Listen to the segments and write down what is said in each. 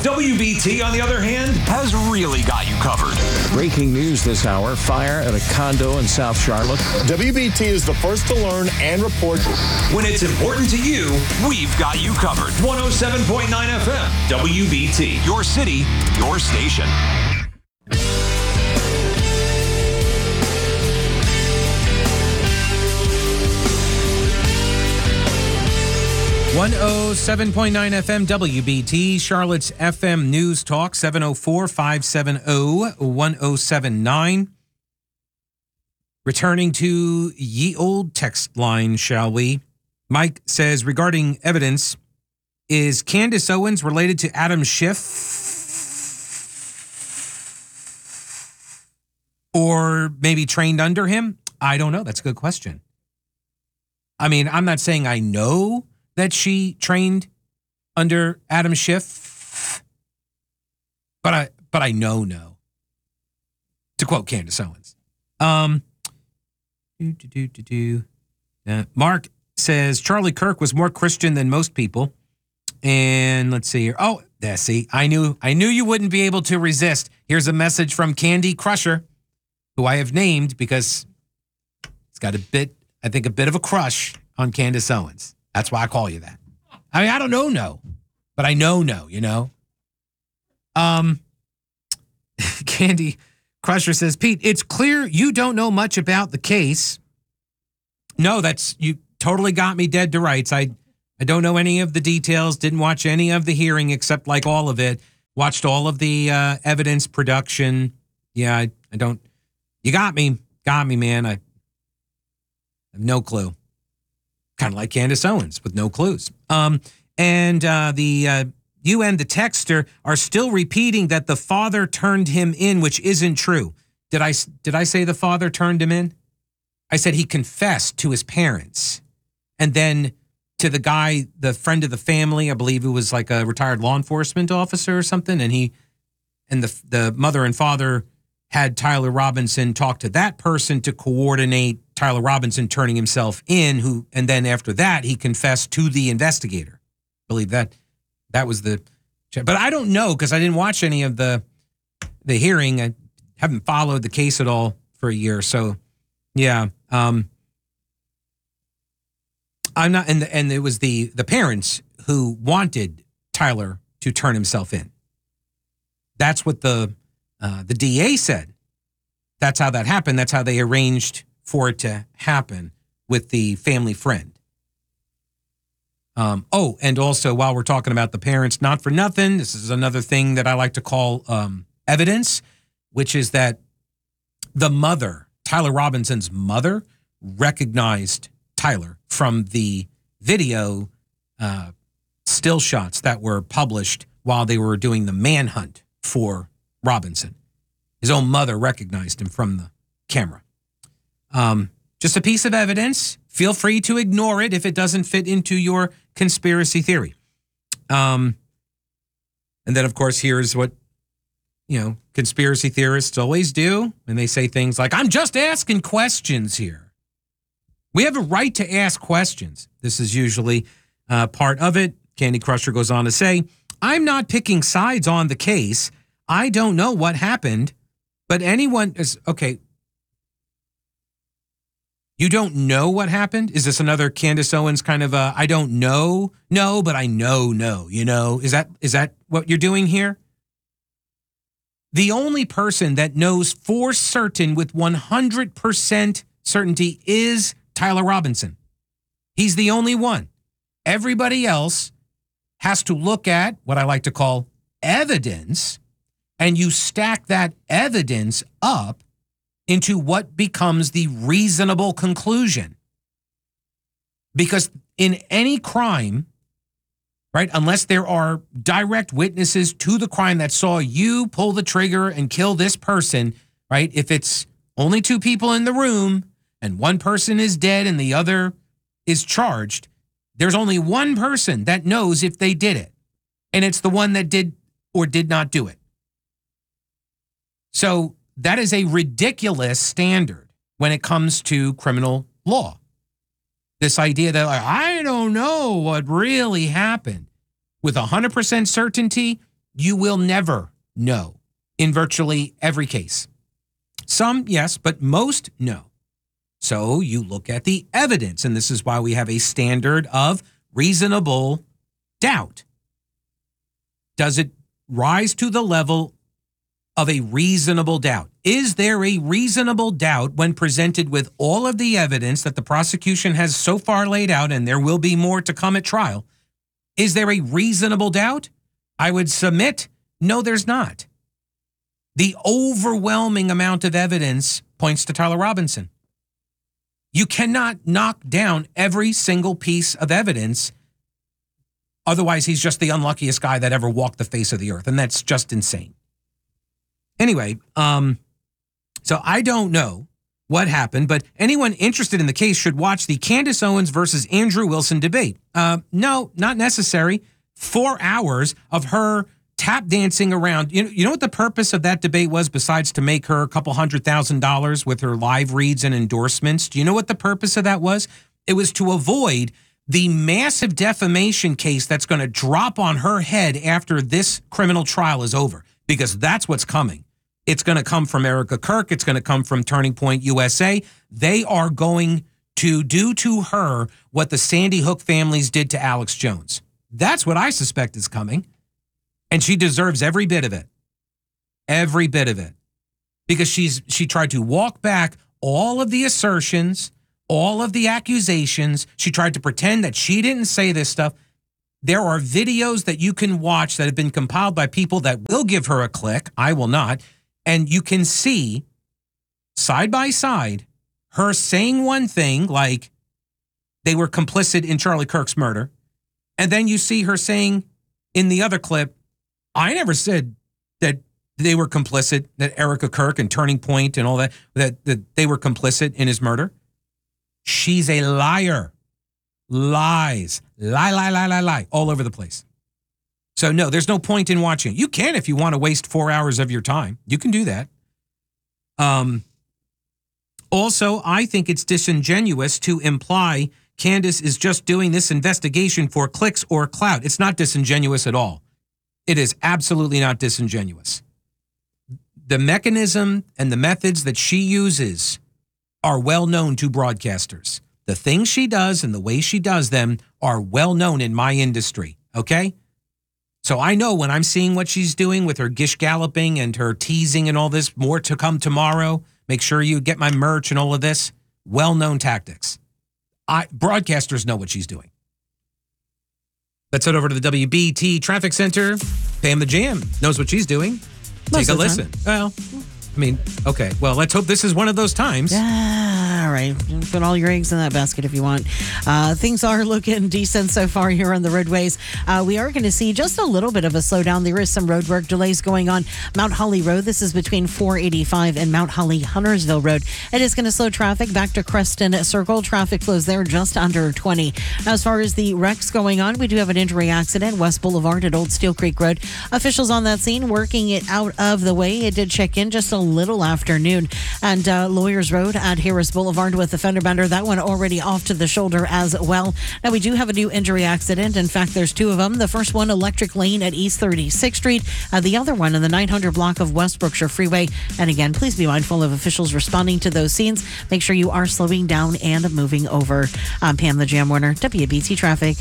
WBT, on the other hand, has really got you covered. Breaking news this hour, fire at a condo in South Charlotte. WBT is the first to learn and report. When it's important to you, We've got you covered. 107.9 FM, WBT. Your city, your station. .7.9 FM WBT, Charlotte's FM News Talk, 704-570-1079. Returning to ye old text line, shall we? Mike says, regarding evidence, is Candace Owens related to Adam Schiff? Or maybe trained under him? I don't know. That's a good question. I mean, I'm not saying I know that she trained under Adam Schiff, but I know. To quote Candace Owens. Mark says Charlie Kirk was more Christian than most people. And let's see here. Oh, yeah, see, I knew you wouldn't be able to resist. Here's a message from Candy Crusher, who I have named because it's got a bit of a crush on Candace Owens. That's why I call you that. I mean, I don't know, but I know, you know. Candy Crusher says, Pete, it's clear you don't know much about the case. No, you totally got me dead to rights. I don't know any of the details, didn't watch any of the hearing except like all of it. Watched all of the evidence production. Yeah, I don't. You got me, man. I have no clue. Kind of like Candace Owens with no clues. You and the texter are still repeating that the father turned him in, which isn't true. Did I say the father turned him in? I said he confessed to his parents, and then to the guy, the friend of the family, I believe it was like a retired law enforcement officer or something, and the mother and father had Tyler Robinson talk to that person to coordinate Tyler Robinson turning himself in, and then after that, he confessed to the investigator. I believe that was the, but I don't know because I didn't watch any of the hearing. I haven't followed the case at all for a year. So yeah, I'm not, and it was the parents who wanted Tyler to turn himself in. That's what the DA said. That's how that happened. That's how they arranged for it to happen with the family friend. And also while we're talking about the parents, not for nothing, this is another thing that I like to call evidence, which is that the mother, Tyler Robinson's mother, recognized Tyler from the video still shots that were published while they were doing the manhunt for Robinson. His own mother recognized him from the camera. Just a piece of evidence. Feel free to ignore it if it doesn't fit into your conspiracy theory. And then, of course, here's what, conspiracy theorists always do. And they say things like, I'm just asking questions here. We have a right to ask questions. This is usually part of it. Candy Crusher goes on to say, I'm not picking sides on the case. I don't know what happened, but anyone is, okay. You don't know what happened? Is this another Candace Owens kind of I don't know? No, but I know, Is that what you're doing here? The only person that knows for certain with 100% certainty is Tyler Robinson. He's the only one. Everybody else has to look at what I like to call evidence, and you stack that evidence up into what becomes the reasonable conclusion. Because in any crime, right, unless there are direct witnesses to the crime that saw you pull the trigger and kill this person, right, if it's only two people in the room and one person is dead and the other is charged, there's only one person that knows if they did it, and it's the one that did or did not do it. So that is a ridiculous standard when it comes to criminal law. This idea that I don't know what really happened with 100% certainty, you will never know in virtually every case. Some, yes, but most, no. So you look at the evidence, and this is why we have a standard of reasonable doubt. Does it rise to the level of a reasonable doubt? Is there a reasonable doubt when presented with all of the evidence that the prosecution has so far laid out, and there will be more to come at trial? Is there a reasonable doubt? I would submit, no, there's not. The overwhelming amount of evidence points to Tyler Robinson. You cannot knock down every single piece of evidence. Otherwise, he's just the unluckiest guy that ever walked the face of the earth. And that's just insane. Anyway, so I don't know what happened, but anyone interested in the case should watch the Candace Owens versus Andrew Wilson debate. No, not necessary. 4 hours of her tap dancing around. You know what the purpose of that debate was besides to make her a couple $100,000 with her live reads and endorsements? Do you know what the purpose of that was? It was to avoid the massive defamation case that's going to drop on her head after this criminal trial is over, because that's what's coming. It's going to come from Erica Kirk. It's going to come from Turning Point USA. They are going to do to her what the Sandy Hook families did to Alex Jones. That's what I suspect is coming. And she deserves every bit of it. Every bit of it. Because she tried to walk back all of the assertions, all of the accusations. She tried to pretend that she didn't say this stuff. There are videos that you can watch that have been compiled by people that will give her a click. I will not. And you can see, side by side, her saying one thing, like they were complicit in Charlie Kirk's murder. And then you see her saying in the other clip, I never said that they were complicit, that Erica Kirk and Turning Point and all that they were complicit in his murder. She's a liar. Lies. Lie, all over the place. So no, there's no point in watching. You can if you want to waste 4 hours of your time. You can do that. Also, I think it's disingenuous to imply Candace is just doing this investigation for clicks or clout. It's not disingenuous at all. It is absolutely not disingenuous. The mechanism and the methods that she uses are well known to broadcasters. The things she does and the way she does them are well known in my industry, okay? So I know when I'm seeing what she's doing with her gish galloping and her teasing and all this, more to come tomorrow, make sure you get my merch and all of this, well-known tactics. Broadcasters know what she's doing. Let's head over to the WBT Traffic Center. Pam the Jam knows what she's doing. Take a listen. Well, I mean, okay. Well, let's hope this is one of those times. All right. Put all your eggs in that basket if you want. Things are looking decent so far here on the roadways. We are going to see just a little bit of a slowdown. There is some road work delays going on Mount Holly Road. This is between 485 and Mount Holly Huntersville Road. It is going to slow traffic back to Creston Circle. Traffic flows there just under 20. Now, as far as the wrecks going on, we do have an injury accident, West Boulevard at Old Steel Creek Road. Officials on that scene working it out of the way. It did check in just a little afternoon. And Lawyers Road at Harris Boulevard with the fender bender. That one already off to the shoulder as well. Now, we do have a new injury accident. In fact, there's two of them. The first one, Electric Lane at East 36th Street. The other one in the 900 block of West Brookshire Freeway. And again, please be mindful of officials responding to those scenes. Make sure you are slowing down and moving over. I'm Pam the Jam Warner, WBT Traffic.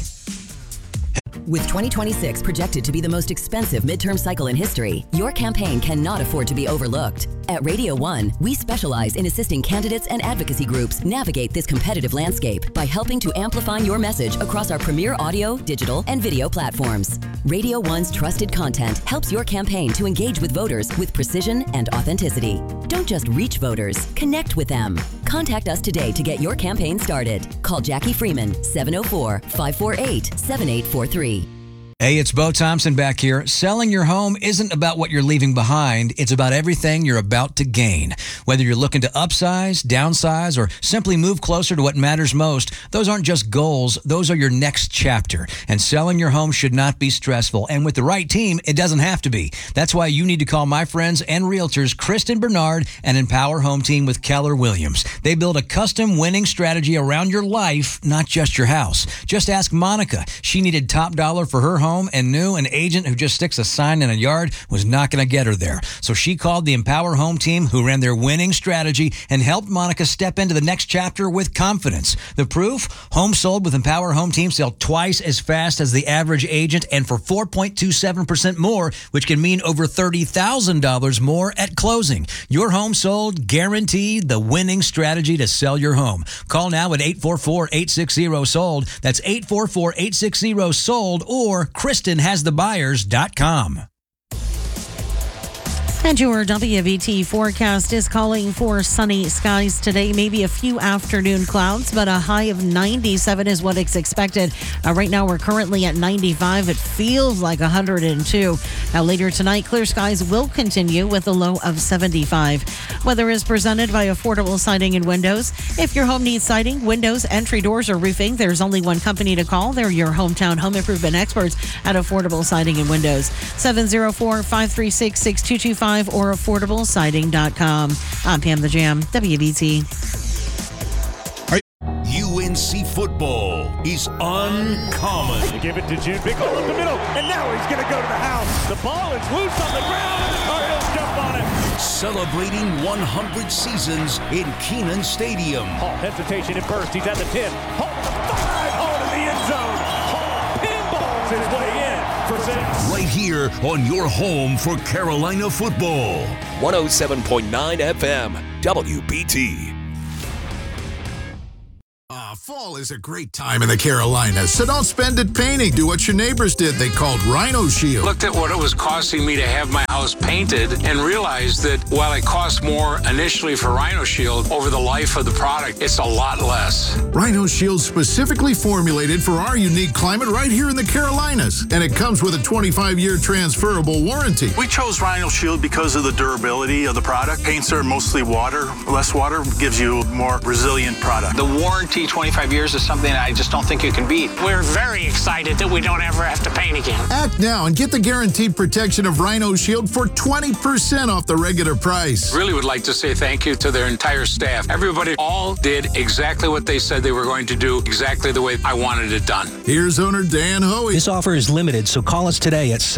With 2026 projected to be the most expensive midterm cycle in history, your campaign cannot afford to be overlooked. At Radio 1, we specialize in assisting candidates and advocacy groups navigate this competitive landscape by helping to amplify your message across our premier audio, digital, and video platforms. Radio 1's trusted content helps your campaign to engage with voters with precision and authenticity. Don't just reach voters, connect with them. Contact us today to get your campaign started. Call Jackie Freeman, 704-548-7843. Hey, it's Bo Thompson back here. Selling your home isn't about what you're leaving behind. It's about everything you're about to gain. Whether you're looking to upsize, downsize, or simply move closer to what matters most, those aren't just goals. Those are your next chapter. And selling your home should not be stressful. And with the right team, it doesn't have to be. That's why you need to call my friends and realtors, Kristen Bernard and Empower Home Team with Keller Williams. They build a custom winning strategy around your life, not just your house. Just ask Monica. She needed top dollar for her home home and knew an agent who just sticks a sign in a yard was not going to get her there. So she called the Empower Home team, who ran their winning strategy and helped Monica step into the next chapter with confidence. The proof? Homes sold with Empower Home team sell twice as fast as the average agent and for 4.27% more, which can mean over $30,000 more at closing. Your home sold, guaranteed, the winning strategy to sell your home. Call now at 844-860-SOLD. That's 844-860-SOLD or KristenHasTheBuyers.com. And your WVT forecast is calling for sunny skies today. Maybe a few afternoon clouds, but a high of 97 is what is expected. Right now, we're currently at 95. It feels like 102. Now, later tonight, clear skies will continue with a low of 75. Weather is presented by Affordable Siding and Windows. If your home needs siding, windows, entry doors, or roofing, there's only one company to call. They're your hometown home improvement experts at Affordable Siding and Windows. 704-536-6225. Or affordablesiding.com. I'm Pam the Jam, WBT. UNC football is uncommon. They give it to Jude. Big hole up the middle, and now he's going to go to the house. The ball is loose on the ground, and the Tar Heels jump on it. Celebrating 100 seasons in Kenan Stadium. Hall, hesitation and burst. He's at the 10. Hall to the 5. Hall to the end zone. Hall pinballs his way in for 6. Right here on your home for Carolina football. 107.9 FM, WBT. Fall is a great time in the Carolinas, so don't spend it painting. Do what your neighbors did. They called Rhino Shield. Looked at what it was costing me to have my house painted and realized that while it cost more initially for Rhino Shield, over the life of the product, it's a lot less. Rhino Shield specifically formulated for our unique climate right here in the Carolinas, and it comes with a 25-year transferable warranty. We chose Rhino Shield because of the durability of the product. Paints are mostly water. Less water gives you a more resilient product. The warranty 25 years is something I just don't think you can beat. We're very excited that we don't ever have to paint again. Act now and get the guaranteed protection of Rhino Shield for 20% off the regular price. Really would like to say thank you to their entire staff. Everybody all did exactly what they said they were going to do, exactly the way I wanted it done. Here's owner Dan Hoey. This offer is limited, so call us today at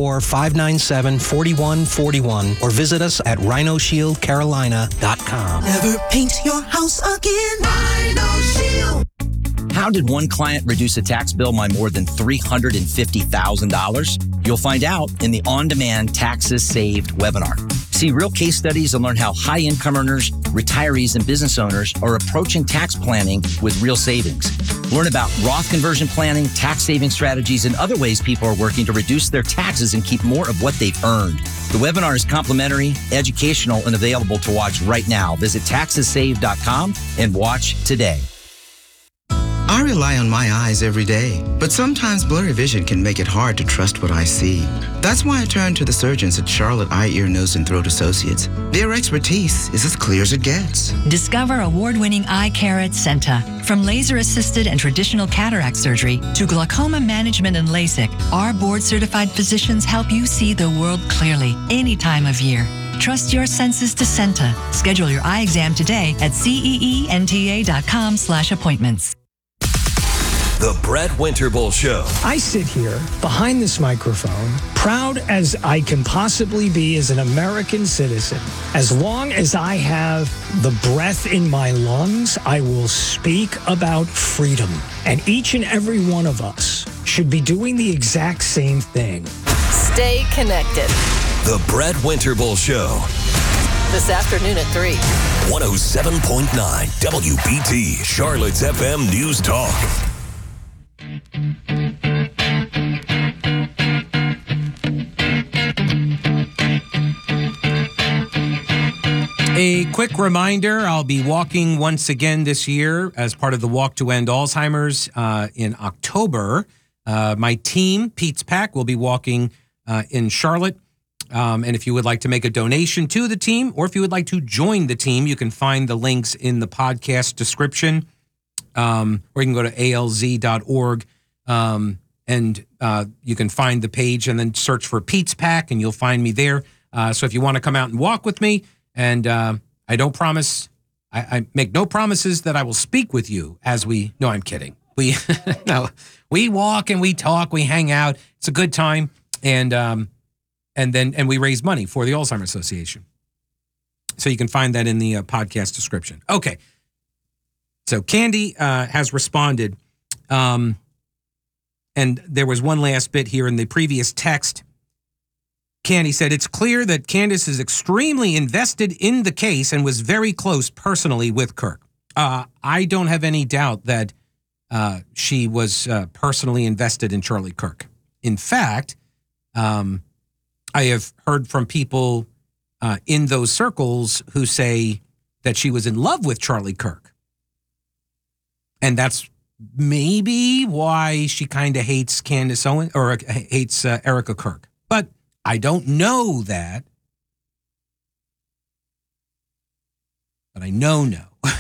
704-597-4141 or visit us at rhinoshieldcarolina.com. Never paint your house again. Rhino Shield. How did one client reduce a tax bill by more than $350,000? You'll find out in the on-demand Taxes Saved webinar. See real case studies and learn how high-income earners, retirees, and business owners are approaching tax planning with real savings. Learn about Roth conversion planning, tax saving strategies, and other ways people are working to reduce their taxes and keep more of what they've earned. The webinar is complimentary, educational, and available to watch right now. Visit taxessaved.com and watch today. I rely on my eyes every day, but sometimes blurry vision can make it hard to trust what I see. That's why I turn to the surgeons at Charlotte Eye, Ear, Nose, and Throat Associates. Their expertise is as clear as it gets. Discover award-winning eye care at Senta. From laser-assisted and traditional cataract surgery to glaucoma management and LASIK, our board-certified physicians help you see the world clearly any time of year. Trust your senses to Senta. Schedule your eye exam today at ceenta.com/appointments. The Brett Winterble Show. I sit here behind this microphone, proud as I can possibly be as an American citizen. As long as I have the breath in my lungs, I will speak about freedom. And each and every one of us should be doing the exact same thing. Stay connected. The Brett Winterble Show. This afternoon at 3. 107.9 WBT, Charlotte's FM News Talk. A quick reminder, I'll be walking once again this year as part of the Walk to End Alzheimer's in October. My team, Pete's Pack, will be walking in Charlotte. And if you would like to make a donation to the team, or if you would like to join the team, you can find the links in the podcast description, or you can go to alz.org, and you can find the page and then search for Pete's Pack, and you'll find me there. So if you want to come out and walk with me, and I don't promise, I make no promises that I will speak with you as we, no, I'm kidding. We no, we walk and we talk, we hang out. It's a good time, and we raise money for the Alzheimer's Association. So you can find that in the podcast description. Okay. So Candy has responded, and there was one last bit here in the previous text. Candy said, it's clear that Candace is extremely invested in the case and was very close personally with Kirk. I don't have any doubt that she was personally invested in Charlie Kirk. In fact, I have heard from people in those circles who say that she was in love with Charlie Kirk. And that's maybe why she kind of hates Candace Owens or hates Erica Kirk. But I don't know that. But I know.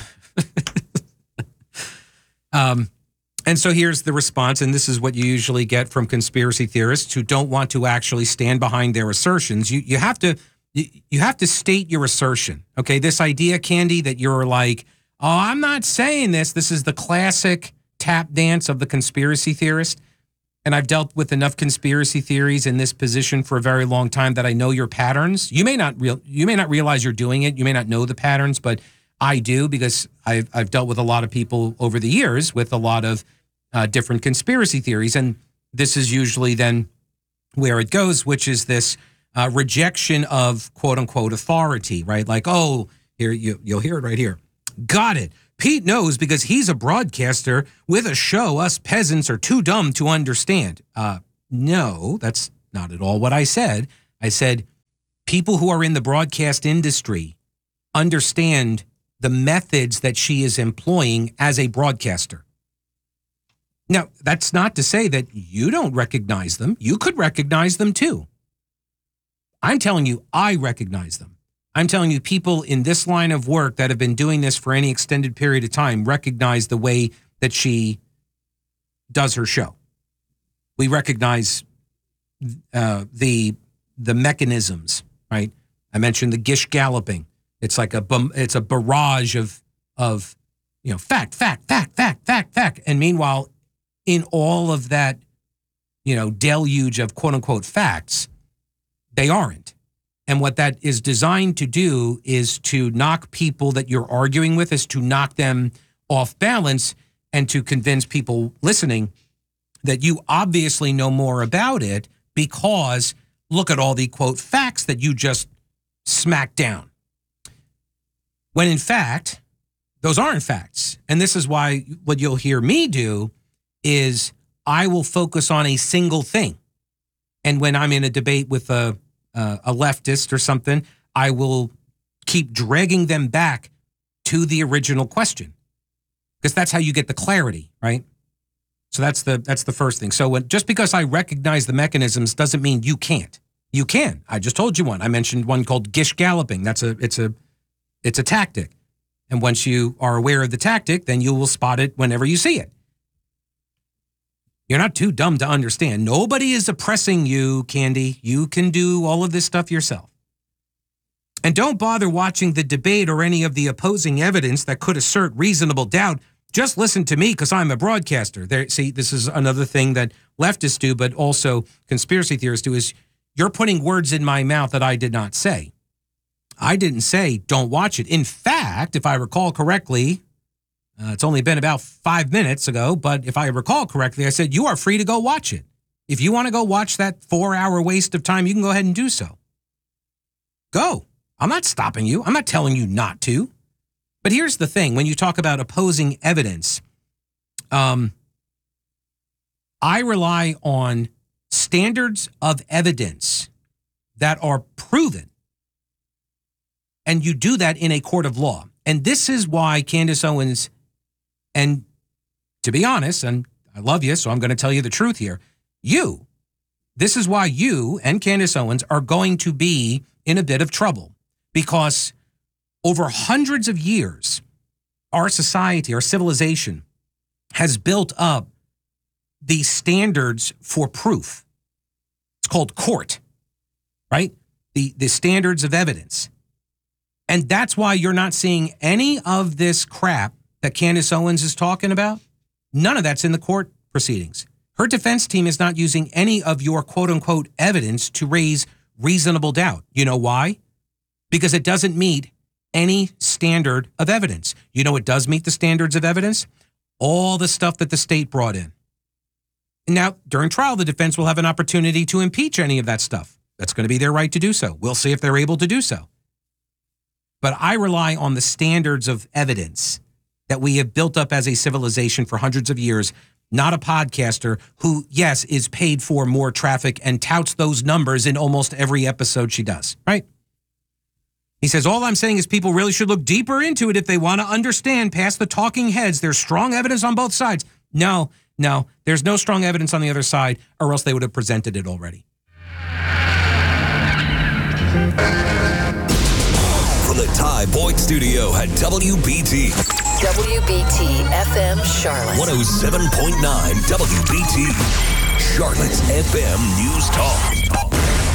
And so here's the response, and this is what you usually get from conspiracy theorists who don't want to actually stand behind their assertions. You have to state your assertion. Okay, this idea, Candy, that you're like, oh, I'm not saying this. This is the classic tap dance of the conspiracy theorist. And I've dealt with enough conspiracy theories in this position for a very long time that I know your patterns. You may not realize you're doing it. You may not know the patterns, but I do, because I've dealt with a lot of people over the years with a lot of different conspiracy theories. And this is usually then where it goes, which is this rejection of quote unquote authority, right? Like, oh, here, you'll hear it right here. Got it. Pete knows because he's a broadcaster with a show us peasants are too dumb to understand. No, that's not at all what I said. I said people who are in the broadcast industry understand the methods that she is employing as a broadcaster. Now, that's not to say that you don't recognize them. You could recognize them too. I'm telling you, I recognize them. I'm telling you, people in this line of work that have been doing this for any extended period of time recognize the way that she does her show. We recognize the mechanisms, right? I mentioned the gish galloping. It's like a barrage of fact. And meanwhile, in all of that, deluge of quote unquote facts, they aren't. And what that is designed to do is to knock people that you're arguing with, is to knock them off balance and to convince people listening that you obviously know more about it because look at all the quote facts that you just smacked down. When in fact, those aren't facts. And this is why what you'll hear me do is I will focus on a single thing. And when I'm in a debate with a leftist or something, I will keep dragging them back to the original question, because that's how you get the clarity, right? So that's the first thing. So just because I recognize the mechanisms doesn't mean you can't. You can. I just told you one. I mentioned one called gish galloping. It's a tactic. And once you are aware of the tactic, then you will spot it whenever you see it. You're not too dumb to understand. Nobody is oppressing you, Candy. You can do all of this stuff yourself. And don't bother watching the debate or any of the opposing evidence that could assert reasonable doubt. Just listen to me because I'm a broadcaster. See, this is another thing that leftists do, but also conspiracy theorists do, is you're putting words in my mouth that I did not say. I didn't say don't watch it. In fact, if I recall correctly, it's only been about 5 minutes ago, but if I recall correctly, I said, you are free to go watch it. If you want to go watch that 4-hour waste of time, you can go ahead and do so. Go. I'm not stopping you. I'm not telling you not to. But here's the thing. When you talk about opposing evidence, I rely on standards of evidence that are proven. And you do that in a court of law. And this is why Candace Owens, and to be honest, and I love you, so I'm going to tell you the truth here, this is why you and Candace Owens are going to be in a bit of trouble. Because over hundreds of years, our society, our civilization, has built up the standards for proof. It's called court, right? The standards of evidence. And that's why you're not seeing any of this crap that Candace Owens is talking about. None of that's in the court proceedings. Her defense team is not using any of your quote-unquote evidence to raise reasonable doubt. You know why? Because it doesn't meet any standard of evidence. You know what does meet the standards of evidence? All the stuff that the state brought in. Now, during trial, the defense will have an opportunity to impeach any of that stuff. That's going to be their right to do so. We'll see if they're able to do so. But I rely on the standards of evidence that we have built up as a civilization for hundreds of years, not a podcaster who, yes, is paid for more traffic and touts those numbers in almost every episode she does, right? He says, all I'm saying is people really should look deeper into it if they want to understand past the talking heads. There's strong evidence on both sides. No, there's no strong evidence on the other side, or else they would have presented it already. From the Ty Boyd Studio at WBT. WBT FM Charlotte. 107.9 WBT. Charlotte's FM News Talk.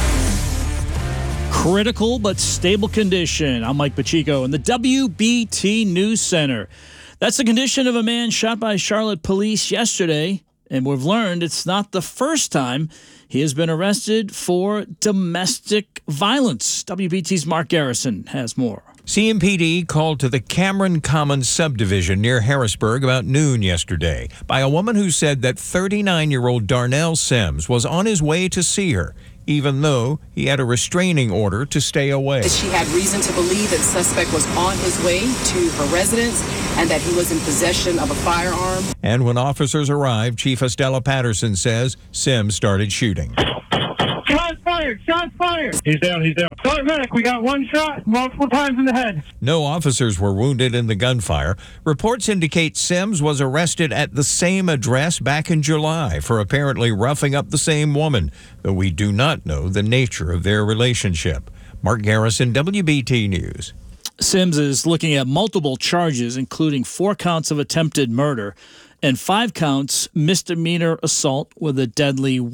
Critical but stable condition. I'm Mike Pacheco in the WBT News Center. That's the condition of a man shot by Charlotte police yesterday, and we've learned it's not the first time he has been arrested for domestic violence. WBT's Mark Garrison has more. CMPD called to the Cameron Commons subdivision near Harrisburg about noon yesterday by a woman who said that 39-year-old Darnell Sims was on his way to see her, even though he had a restraining order to stay away. She had reason to believe that the suspect was on his way to her residence and that he was in possession of a firearm. And when officers arrived, Chief Estella Patterson says Sims started shooting. Shots fired. He's down. Sorry, medic, we got one shot multiple times in the head. No officers were wounded in the gunfire. Reports indicate Sims was arrested at the same address back in July for apparently roughing up the same woman, though we do not know the nature of their relationship. Mark Garrison, WBT News. Sims is looking at multiple charges, including 4 counts of attempted murder and 5 counts misdemeanor assault with a deadly